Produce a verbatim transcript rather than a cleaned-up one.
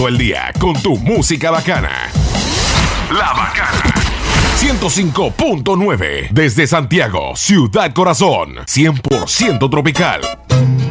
todo el día con tu música bacana. La Bacana. ciento cinco punto nueve desde Santiago, Ciudad Corazón. cien por ciento tropical.